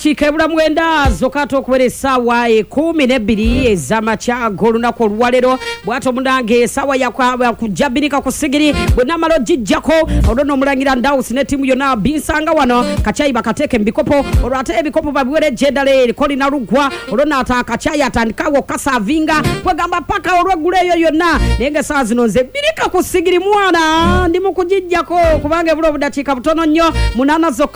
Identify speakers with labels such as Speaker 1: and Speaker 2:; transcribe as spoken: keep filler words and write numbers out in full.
Speaker 1: Chikebula mwenda zokato okuwera sawa ekumi n'ebbiri ez'amakya olunaku olwalero bwato munange sawa yakujabirika ku sigiri bwena malo jijjako olwo n'omulangira Ndawusi ne timu yonna binsanga wano kachayi bakateeke mu bikopo olwo ate ebikopo babiwere jeddale Kolina Lugwa olwo n'ata kachayi atandikawo kasavinga kwegamba paka olw'eggulu eyo yonna naye ng'essaawa zino nze birika ku sigiri mwana ndi mu kugijjako kubanga ebula obudakiika butono nnyo munaana zokka